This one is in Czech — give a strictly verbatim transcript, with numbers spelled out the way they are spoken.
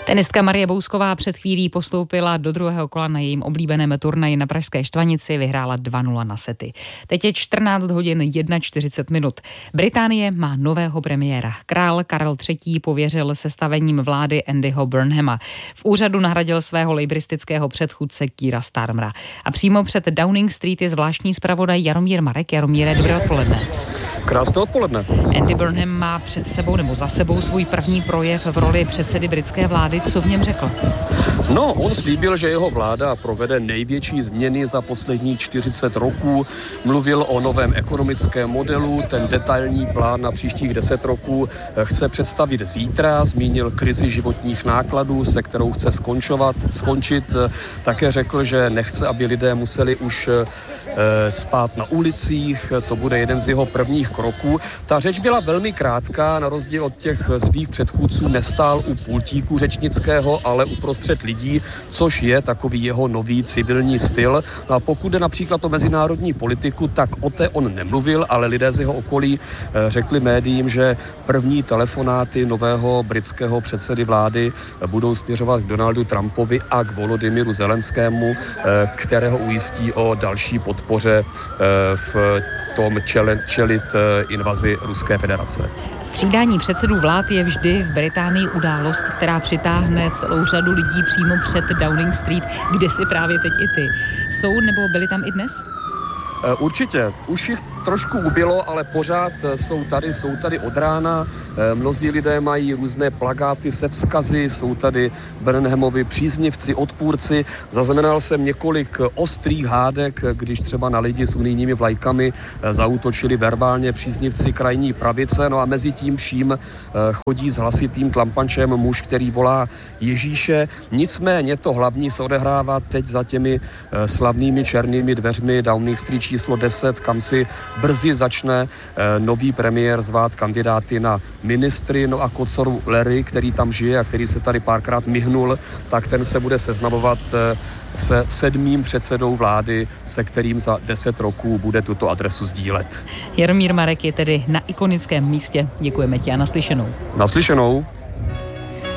Tenistka Marie Bousková před chvílí postoupila do druhého kola na jejím oblíbeném turnaji na pražské Štvanici, vyhrála dva nula na sety. Teď je čtrnáct hodin čtyřicet jedna minut. Británie má nového premiéra. Král Karel třetí. pověřil sestavením vlády Andyho Burnhama. V úřadu nahradil svého lejbristického předchůdce Keira Starmera. A přímo před Downing Street je zvláštní zpravodaj Jaromír Marek. Jaromíre, dobré odpoledne. Krásné odpoledne. Andy Burnham má před sebou nebo za sebou svůj první projev v roli předsedy britské vlády. Co v něm řekl? No, on slíbil, že jeho vláda provede největší změny za poslední čtyřicet roků. Mluvil o novém ekonomickém modelu, ten detailní plán na příštích deset roků chce představit zítra. Zmínil krizi životních nákladů, se kterou chce skončovat, skončit. Také řekl, že nechce, aby lidé museli už e, spát na ulicích. To bude jeden z jeho prvních kroků. Ta řeč byla velmi krátká, na rozdíl od těch svých předchůdců nestál u pultíku řečnického, ale uprostřed lidí, což je takový jeho nový civilní styl. No a pokud jde například o mezinárodní politiku, tak o té on nemluvil, ale lidé z jeho okolí řekli médiím, že první telefonáty nového britského předsedy vlády budou směřovat k Donaldu Trumpovi a k Volodymyru Zelenskému, kterého ujistí o další podpoře v tom čelit invazi Ruské federace. Střídání předsedů vlád je vždy v Británii událost, která přitáhne celou řadu lidí přímo před Downing Street, kde si právě teď i ty. Jsou nebo byli tam i dnes? Určitě. Už jich trošku ubylo, ale pořád jsou tady, jsou tady od rána. Mnozí lidé mají různé plakáty se vzkazy, jsou tady Burnhamovi příznivci, odpůrci. Zaznamenal jsem několik ostrých hádek, když třeba na lidi s unijními vlajkami zaútočili verbálně příznivci krajní pravice. No a mezi tím vším chodí s hlasitým tlampančem muž, který volá Ježíše. Nicméně to hlavní se odehrává teď za těmi slavnými černými dveřmi Downing Street číslo deset, kam si brzy začne eh, nový premiér zvát kandidáty na ministry. No a Kocoru Larry, který tam žije a který se tady párkrát myhnul, tak ten se bude seznamovat eh, se sedmým předsedou vlády, se kterým za deset roků bude tuto adresu sdílet. Jaromír Marek je tedy na ikonickém místě. Děkujeme ti a naslyšenou. Naslyšenou.